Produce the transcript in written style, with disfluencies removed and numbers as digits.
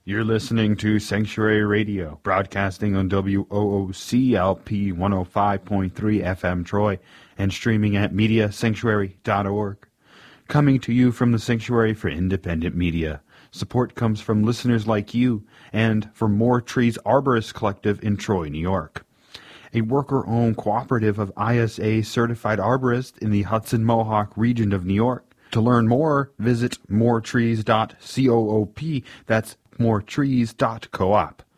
You're listening to Sanctuary Radio, broadcasting on WOOCLP 105.3 FM Troy and streaming at MediaSanctuary.org. Coming to you from the Sanctuary for Independent Media. Support comes from listeners like you and from More Trees Arborist Collective in Troy, New York, a worker-owned cooperative of ISA-certified arborists in the Hudson Mohawk region of New York. To learn more, visit moretrees.coop. That's moretrees.coop.